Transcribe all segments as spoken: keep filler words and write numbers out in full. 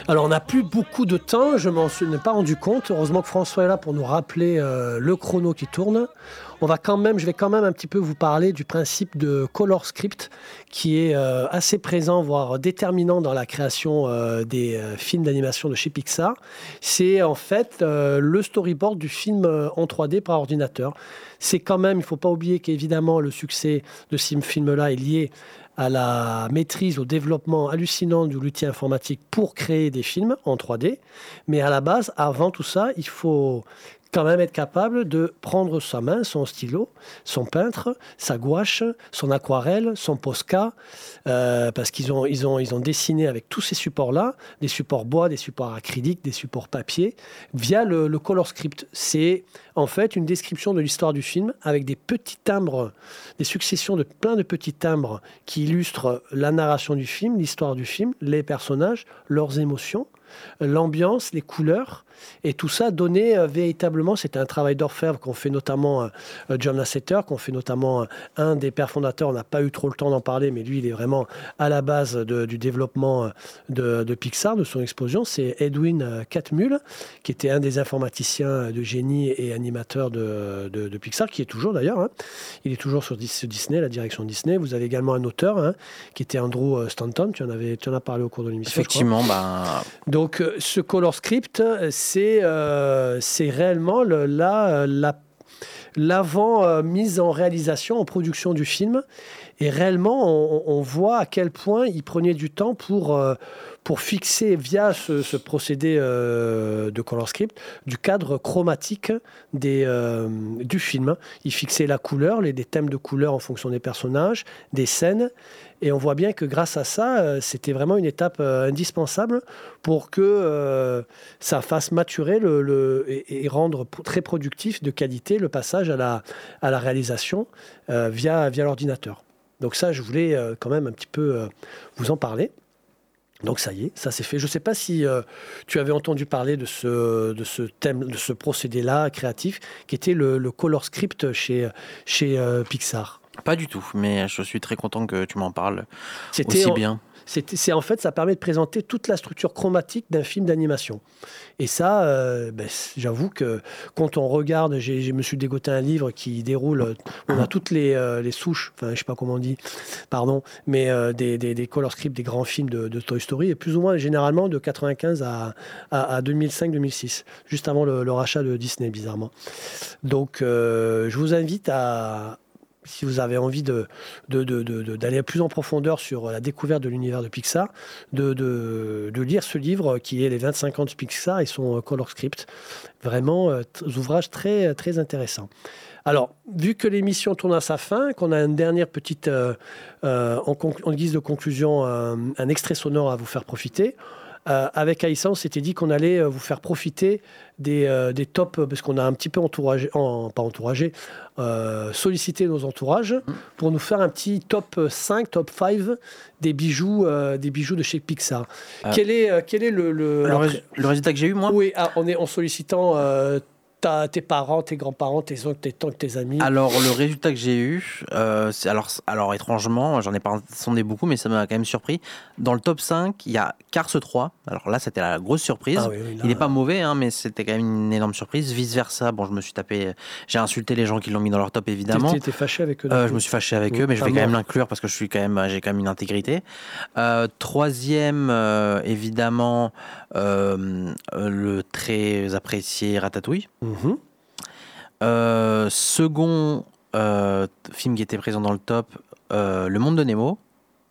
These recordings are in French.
Alors, on n'a plus beaucoup de temps, je m'en suis pas rendu compte. Heureusement que François est là pour nous rappeler euh, le chrono qui tourne. On va quand même, je vais quand même un petit peu vous parler du principe de color script qui est euh, assez présent, voire déterminant dans la création euh, des euh, films d'animation de chez Pixar. C'est en fait euh, le storyboard du film euh, en trois D par ordinateur. C'est quand même, il ne faut pas oublier qu'évidemment le succès de ce film-là est lié à la maîtrise, au développement hallucinant de l'outil informatique pour créer des films en trois D. Mais à la base, avant tout ça, il faut quand même être capable de prendre sa main, son stylo, son peintre, sa gouache, son aquarelle, son Posca, euh, parce qu'ils ont, ils ont, ils ont dessiné avec tous ces supports-là, des supports bois, des supports acryliques, des supports papier, via le, le color script. C'est en fait une description de l'histoire du film avec des petits timbres, des successions de plein de petits timbres qui illustrent la narration du film, l'histoire du film, les personnages, leurs émotions, l'ambiance, les couleurs, et tout ça donné euh, véritablement, c'était un travail d'orfèvre qu'on fait notamment euh, John Lasseter, qu'on fait notamment euh, un des pères fondateurs, on n'a pas eu trop le temps d'en parler, mais lui il est vraiment à la base de, du développement euh, de, de Pixar, de son explosion, c'est Edwin euh, Catmull, qui était un des informaticiens de génie et animateur de, de, de Pixar, qui est toujours d'ailleurs, hein. Il est toujours sur Disney, la direction Disney. Vous avez également un auteur, hein, qui était Andrew Stanton, tu en, avais, tu en as parlé au cours de l'émission. Effectivement, bah... Donc, ce color script, c'est, euh, c'est réellement le, la, la, l'avant euh, mise en réalisation, en production du film. Et réellement, on, on voit à quel point il prenait du temps pour, euh, pour fixer, via ce, ce procédé euh, de color script, du cadre chromatique des, euh, du film. Il fixait la couleur, les, des thèmes de couleur en fonction des personnages, des scènes. Et on voit bien que grâce à ça, euh, c'était vraiment une étape euh, indispensable pour que euh, ça fasse maturer le, le, et, et rendre p- très productif, de qualité, le passage à la, à la réalisation euh, via, via l'ordinateur. Donc ça, je voulais euh, quand même un petit peu euh, vous en parler. Donc ça y est, ça c'est fait. Je ne sais pas si euh, tu avais entendu parler de ce, de ce thème, de ce procédé-là créatif, qui était le, le color script chez, chez euh, Pixar. Pas du tout, mais je suis très content que tu m'en parles C'était aussi en, bien. C'était, c'est, en fait, ça permet de présenter toute la structure chromatique d'un film d'animation. Et ça, euh, ben, j'avoue que quand on regarde, j'ai, je me suis dégoté un livre qui déroule, on a toutes les, euh, les souches, enfin, je ne sais pas comment on dit, pardon, mais euh, des, des, des color scripts, des grands films de, de Toy Story, et plus ou moins généralement de quatre-vingt-quinze à, à, à deux mille cinq deux mille six, juste avant le, le rachat de Disney, bizarrement. Donc, euh, je vous invite à... Si vous avez envie de, de, de, de, d'aller plus en profondeur sur la découverte de l'univers de Pixar, de, de, de lire ce livre qui est Les vingt-cinq ans de Pixar et son color script. Vraiment, euh, t- ouvrages très, très intéressants. Alors, vu que l'émission tourne à sa fin, qu'on a une dernière petite, euh, euh, en, conc- en guise de conclusion, euh, un extrait sonore à vous faire profiter. Euh, avec Aïssa, on s'était dit qu'on allait euh, vous faire profiter des, euh, des tops, parce qu'on a un petit peu entouragé, en, pas entouragé, euh, sollicité nos entourages pour nous faire un petit top cinq, top cinq des bijoux, euh, des bijoux de chez Pixar. Euh, quel, est, euh, quel est le... Le, le, rés- le résultat que j'ai eu, moi Oui, ah, on est en sollicitant... Euh, Ta, tes parents, tes grands-parents, tes oncles, tes tantes, tes amis. Alors, le résultat que j'ai eu, euh, c'est, alors, alors étrangement, j'en ai pas sondé beaucoup, mais ça m'a quand même surpris. Dans le top cinq, il y a Cars trois. Alors là, c'était la grosse surprise. Ah oui, oui, là, il n'est pas mauvais, hein, mais c'était quand même une énorme surprise. Vice-versa, bon, je me suis tapé... J'ai insulté les gens qui l'ont mis dans leur top, évidemment. Tu étais fâché avec eux euh, Je me suis fâché avec mmh, eux, mais je vais mort. quand même l'inclure parce que je suis quand même, j'ai quand même une intégrité. Euh, troisième, euh, évidemment, euh, le très apprécié Ratatouille. Mmh. Euh, second euh, film qui était présent dans le top, euh, Le Monde de Nemo.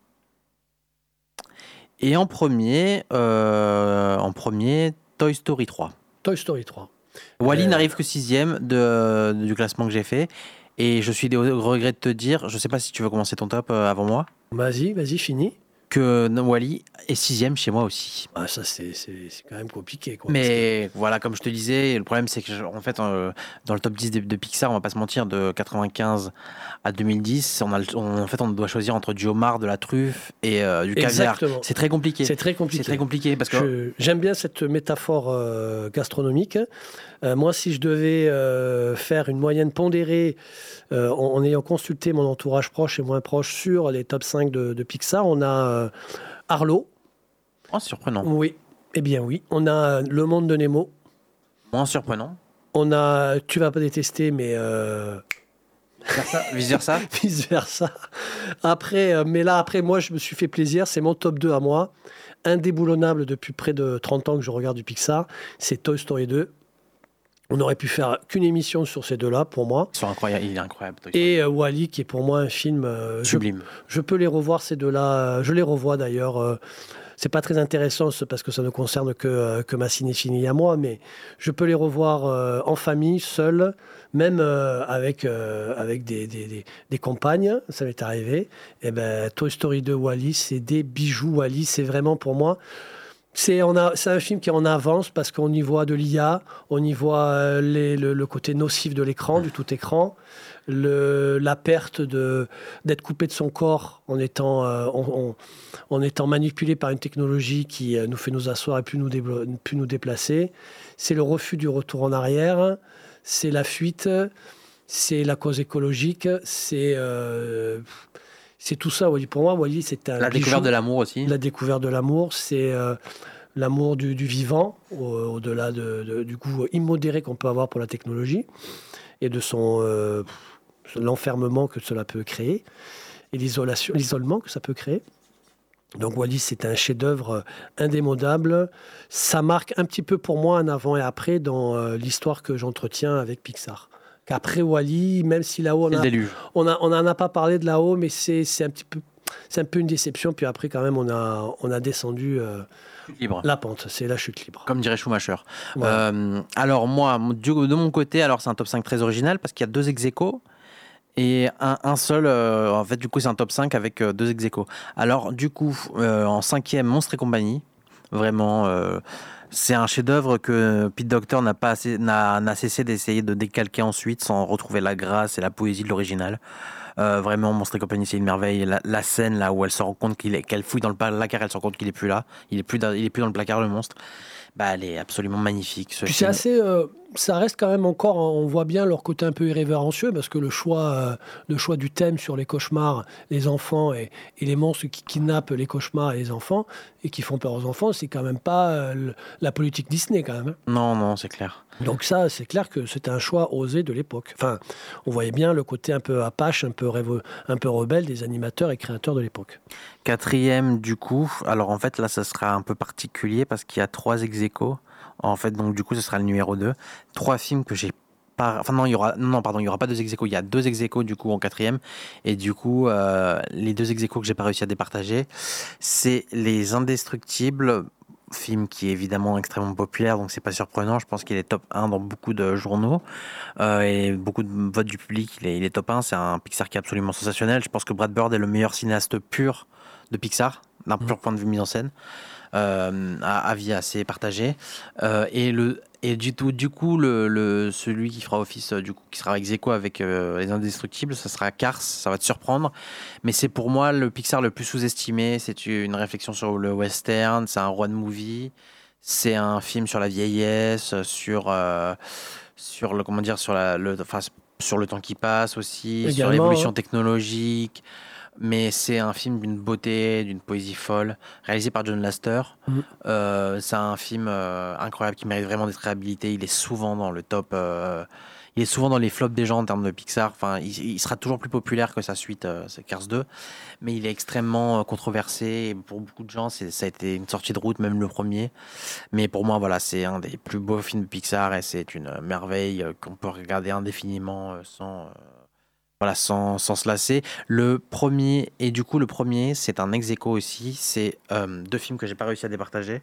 Et en premier, euh, en premier, Toy Story trois. Toy Story trois. Wall-E euh... n'arrive que sixième de, de, du classement que j'ai fait. Et je suis au regret de te dire, je ne sais pas si tu veux commencer ton top euh, avant moi. Vas-y, vas-y, finis. Que Wall-E est sixième chez moi aussi. Ah, ça, c'est, c'est, c'est quand même compliqué, quoi. Mais que... voilà, comme je te disais, le problème, c'est que, je, en fait, euh, dans le top dix de, de Pixar, on va pas se mentir, de quatre-vingt-quinze à deux mille dix, on a, on, en fait, on doit choisir entre du homard, de la truffe et euh, du caviar. Exactement. C'est très compliqué. C'est très compliqué. C'est très compliqué parce que je, j'aime bien cette métaphore euh, gastronomique. Euh, moi, si je devais euh, faire une moyenne pondérée euh, en, en ayant consulté mon entourage proche et moins proche sur les top cinq de, de Pixar, on a euh, Arlo. Oh, c'est surprenant. Oui. Eh bien oui, on a Le Monde de Nemo. Moins surprenant. On a, tu vas pas détester, mais euh... vice versa. vice versa. Après, euh, mais là après, moi, je me suis fait plaisir. C'est mon top deux à moi, indéboulonnable depuis près de trente ans que je regarde du Pixar. C'est Toy Story deux. On n'aurait pu faire qu'une émission sur ces deux-là, pour moi. Ils sont incroyables, il est incroyable. Toy Story. Et euh, Wall-E, qui est pour moi un film euh, sublime. Je, je peux les revoir ces deux-là. Je les revois d'ailleurs. Euh, C'est pas très intéressant parce que ça ne concerne que, que ma cinéphilie à moi, mais je peux les revoir euh, en famille, seul, même euh, avec, euh, avec des, des, des, des compagnes, ça m'est arrivé. Et ben, Toy Story deux, Wall-E, c'est des bijoux. Wall-E, c'est vraiment pour moi... C'est, on a, c'est un film qui est en avance parce qu'on y voit de l'I A, on y voit euh, les, le, le côté nocif de l'écran, du tout écran, le, la perte de, d'être coupé de son corps en étant, euh, en, en, en étant manipulé par une technologie qui euh, nous fait nous asseoir et plus nous, déblo- plus nous déplacer. C'est le refus du retour en arrière, c'est la fuite, c'est la cause écologique, c'est... Euh, C'est tout ça, Wall-E. Pour moi, Wall-E, c'est un La bijou. découverte de l'amour aussi. La découverte de l'amour, c'est euh, l'amour du, du vivant, au, au-delà de, de, du goût immodéré qu'on peut avoir pour la technologie et de son euh, l'enfermement que cela peut créer et l'isolation, l'isolement que ça peut créer. Donc Wall-E, c'est un chef-d'œuvre indémodable. Ça marque un petit peu pour moi un avant et après dans euh, l'histoire que j'entretiens avec Pixar. Qu'après Wall-E, même si là-haut, on a, on a, on en a pas parlé de là-haut, mais c'est, c'est un petit peu, c'est un peu une déception. Puis après, quand même, on a, on a descendu euh, libre. La pente. C'est la chute libre. Comme dirait Schumacher. Voilà. Euh, alors moi, du, de mon côté, alors c'est un top cinq très original parce qu'il y a deux ex-aequo et un, un seul. Euh, en fait, du coup, c'est un top cinq avec euh, deux ex-aequo. Alors, du coup, euh, en cinquième, Monstres et compagnie. Vraiment. Euh, C'est un chef-d'œuvre que Pete Docter n'a pas assez, n'a, n'a cessé d'essayer de décalquer ensuite sans retrouver la grâce et la poésie de l'original. Euh, vraiment, Monstres et compagnie, c'est une merveille. La, la scène là où elle se rend compte qu'il est, qu'elle fouille dans le placard, elle se rend compte qu'il est plus là. Il est plus, dans, il est plus dans le placard, le monstre. Bah, elle est absolument magnifique. Ce Puis film. c'est assez, euh, ça reste quand même encore, on voit bien leur côté un peu irrévérencieux parce que le choix, euh, le choix du thème sur les cauchemars, les enfants et, et les monstres qui kidnappent les cauchemars et les enfants et qui font peur aux enfants, c'est quand même pas euh, le, la politique Disney quand même. Non, non, c'est clair. Donc ça, c'est clair que c'était un choix osé de l'époque. Enfin, on voyait bien le côté un peu apache, un peu, révo- un peu rebelle des animateurs et créateurs de l'époque. Quatrième, du coup, alors en fait là, ça sera un peu particulier parce qu'il y a trois ex-aequo. En fait, donc du coup, ce sera le numéro deux. Trois films que j'ai pas... Enfin non, il y aura... non, pardon, il y aura pas deux ex-aequo. Il y a deux ex-aequo du coup en quatrième. Et du coup, euh, les deux ex-aequo que j'ai pas réussi à départager, c'est Les Indestructibles, film qui est évidemment extrêmement populaire, donc c'est pas surprenant. Je pense qu'il est top un dans beaucoup de journaux euh, et beaucoup de votes du public. Il est, il est top un. C'est un Pixar qui est absolument sensationnel. Je pense que Brad Bird est le meilleur cinéaste pur de Pixar, d'un pur point de vue mise en scène. Euh, avis assez partagé. Euh, et le et du tout du coup le, le celui qui fera office du coup qui sera ex-aequo avec euh, Les Indestructibles, ça sera Cars. Ça va te surprendre, mais c'est pour moi le Pixar le plus sous-estimé. C'est une réflexion sur le western, c'est un road movie, c'est un film sur la vieillesse, sur euh, sur le comment dire sur la le enfin sur le temps qui passe aussi, Également, sur l'évolution hein. technologique. Mais c'est un film d'une beauté, d'une poésie folle, réalisé par John Lasseter. Mm. Euh, c'est un film euh, incroyable qui mérite vraiment d'être réhabilité. Il est souvent dans le top, euh, il est souvent dans les flops des gens en termes de Pixar. Enfin, il, il sera toujours plus populaire que sa suite, euh, c'est Cars deux. Mais il est extrêmement euh, controversé. Et pour beaucoup de gens, c'est, ça a été une sortie de route, même le premier. Mais pour moi, voilà, c'est un des plus beaux films de Pixar et c'est une merveille euh, qu'on peut regarder indéfiniment euh, sans. Euh, Voilà, sans, sans se lasser. Le premier, et du coup, le premier, c'est un ex-aequo aussi. C'est euh, deux films que j'ai pas réussi à départager.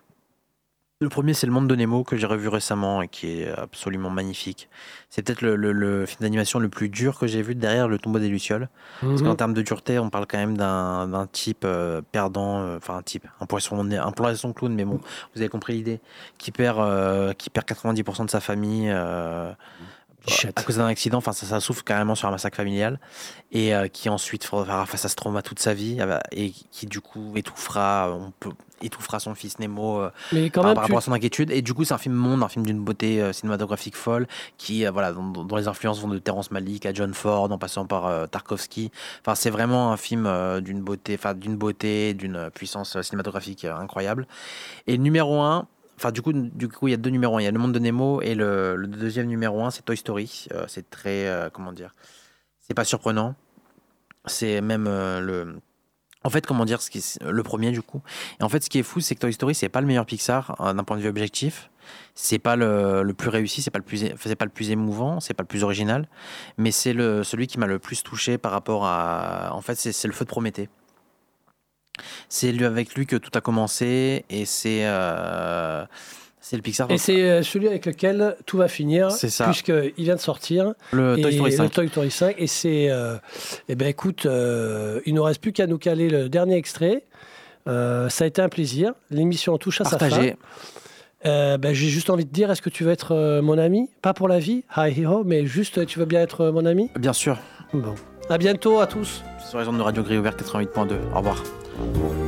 Le premier, c'est Le Monde de Nemo, que j'ai revu récemment et qui est absolument magnifique. C'est peut-être le, le, le film d'animation le plus dur que j'ai vu derrière Le Tombeau des Lucioles. Mm-hmm. Parce qu'en termes de dureté, on parle quand même d'un, d'un type euh, perdant, euh, enfin un type, un poisson, un poisson clown, mais bon, vous avez compris l'idée, qui perd, euh, qui perd quatre-vingt-dix pour cent de sa famille. Euh, Bichette. à cause d'un accident, enfin ça, ça s'ouvre carrément sur un massacre familial, et euh, qui ensuite fera face à ce trauma toute sa vie, euh, et qui du coup étouffera, on peut, étouffera son fils Nemo euh, Mais quand par, même, par tu... rapport à son inquiétude. Et du coup, c'est un film monde, un film d'une beauté euh, cinématographique folle, qui euh, voilà, dont, dont les influences vont de Terrence Malick à John Ford, en passant par euh, Tarkovsky. Enfin, c'est vraiment un film euh, d'une beauté, enfin d'une beauté, d'une puissance cinématographique euh, incroyable. Et numéro un. Enfin, du coup, du coup, il y a deux numéros un. Il y a Le Monde de Nemo, et le, le deuxième numéro un, c'est Toy Story. Euh, c'est très, euh, comment dire, c'est pas surprenant. C'est même euh, le, en fait, comment dire, ce qui est- le premier du coup. Et en fait, ce qui est fou, c'est que Toy Story, c'est pas le meilleur Pixar euh, d'un point de vue objectif. C'est pas le, le plus réussi, c'est pas le plus, é- c'est pas le plus émouvant, c'est pas le plus original, mais c'est le celui qui m'a le plus touché par rapport à. En fait, c'est c'est le Feu de Prométhée. C'est lui avec lui que tout a commencé, et c'est euh, c'est le Pixar. Et c'est euh, celui avec lequel tout va finir, C'est ça. puisqu'il vient de sortir. Le et Toy Story Le cinq. Toy Story cinq. Et c'est. Euh, eh ben écoute, euh, il ne nous reste plus qu'à nous caler le dernier extrait. Euh, ça a été un plaisir. L'émission touche à sa fin. Partagé. Euh, ben, j'ai juste envie de dire, est-ce que tu veux être euh, mon ami? Pas pour la vie, hi hero, mais juste, tu veux bien être euh, mon ami? Bien sûr. Bon. À bientôt à tous. Sur les ondes de Radio Gris Ouvert quatre-vingt-huit point deux. Au revoir.